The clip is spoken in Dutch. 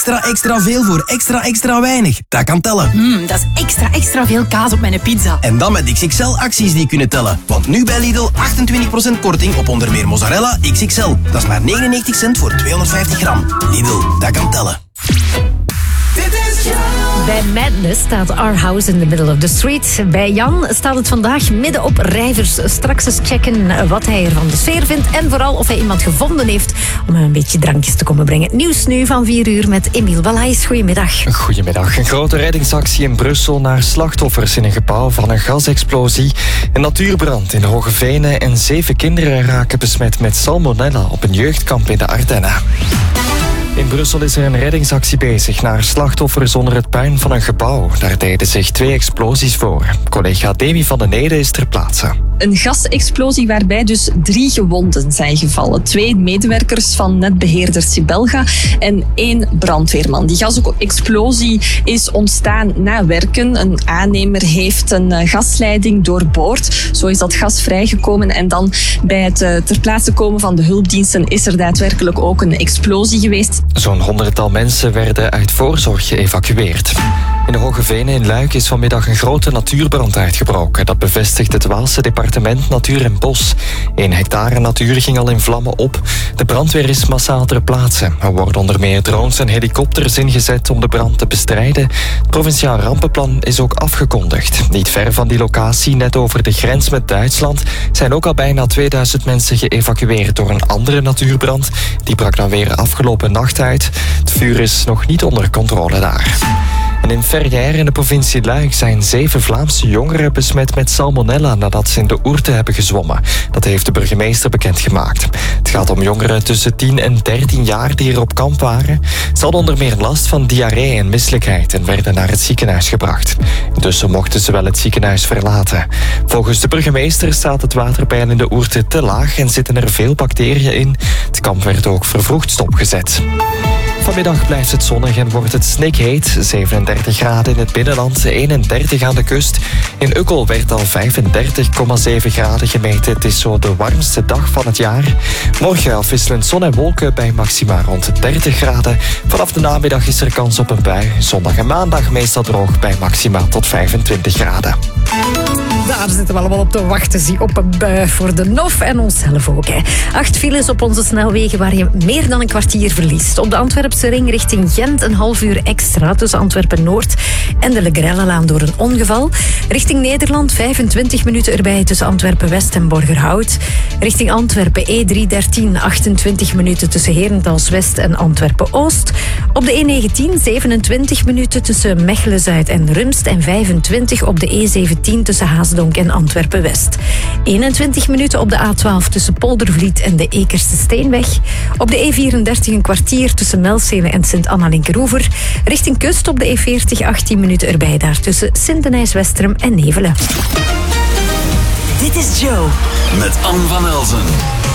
extra veel voor extra weinig. Dat kan tellen. Dat is extra veel kaas op mijn pizza. En dan met XXL-acties die kunnen tellen. Want nu bij Lidl 28% korting op onder meer mozzarella XXL. Dat is maar 99 cent voor 250 gram. Lidl, dat kan tellen. Bij Madness staat Our House in the Middle of the Street. Bij Jan staat het vandaag midden op Rijvers. Straks eens checken wat hij er van de sfeer vindt. En vooral of hij iemand gevonden heeft om hem een beetje drankjes te komen brengen. Nieuws nu van 4 uur met Emiel Balaïs. Goedemiddag. Goedemiddag. Een grote reddingsactie in Brussel naar slachtoffers in een gebouw van een gasexplosie. Een natuurbrand in de Hoge Venen en 7 kinderen raken besmet met salmonella op een jeugdkamp in de Ardennen. In Brussel is er een reddingsactie bezig naar slachtoffers onder het puin van een gebouw. Daar deden zich 2 explosies voor. Collega Demi van den Ede is ter plaatse. Een gasexplosie waarbij dus 3 gewonden zijn gevallen. 2 medewerkers van netbeheerder Sibelga en 1 brandweerman. Die gasexplosie is ontstaan na werken. Een aannemer heeft een gasleiding doorboord. Zo is dat gas vrijgekomen en dan bij het ter plaatse komen van de hulpdiensten is er daadwerkelijk ook een explosie geweest. Zo'n 100-tal mensen werden uit voorzorg geëvacueerd. In de Hoge Venen in Luik is vanmiddag een grote natuurbrand uitgebroken. Dat bevestigt het Waalse departement Natuur en Bos. 1 hectare natuur ging al in vlammen op. De brandweer is massaal ter plaatse. Er worden onder meer drones en helikopters ingezet om de brand te bestrijden. Het provinciaal rampenplan is ook afgekondigd. Niet ver van die locatie, net over de grens met Duitsland, zijn ook al bijna 2000 mensen geëvacueerd door een andere natuurbrand. Die brak dan weer afgelopen nacht uit. Het vuur is nog niet onder controle daar. En in Verrières in de provincie Luik zijn 7 Vlaamse jongeren besmet met salmonella nadat ze in de Ourthe hebben gezwommen. Dat heeft de burgemeester bekendgemaakt. Het gaat om jongeren tussen 10 en 13 jaar die er op kamp waren. Ze hadden onder meer last van diarree en misselijkheid en werden naar het ziekenhuis gebracht. Intussen mochten ze wel het ziekenhuis verlaten. Volgens de burgemeester staat het waterpeil in de Ourthe te laag en zitten er veel bacteriën in. Het kamp werd ook vervroegd stopgezet. Vanmiddag blijft het zonnig en wordt het snikheet. 37 graden in het binnenland, 31 aan de kust. In Ukkel werd al 35,7 graden gemeten. Het is zo de warmste dag van het jaar. Morgen afwisselend zon en wolken bij maxima rond 30 graden. Vanaf de namiddag is er kans op een bui. Zondag en maandag meestal droog bij maxima tot 25 graden. Daar zitten we allemaal op te wachten, zie, op een bui voor de NOF en onszelf ook. 8 files op onze snelwegen waar je meer dan een kwartier verliest. Op de Antwerpse ring richting Gent een half uur extra tussen Antwerpen-Noord en de Legrellenlaan door een ongeval. Richting Nederland 25 minuten erbij tussen Antwerpen-West en Borgerhout. Richting Antwerpen E313 28 minuten tussen Herentals-West en Antwerpen-Oost. Op de E19 27 minuten tussen Mechelen-Zuid en Rumst en 25 op de E17 tussen Haasdonk en Antwerpen-West. 21 minuten op de A12 tussen Poldervliet en de Ekerste Steenweg. Op de E34 een kwartier tussen Melcele en Sint-Anna-Linkeroever. Richting kust op de E40 18 minuten erbij daar tussen Sint-Denijs-Westerum en Nevelen. Dit is Joe. Met Anne van Elzen.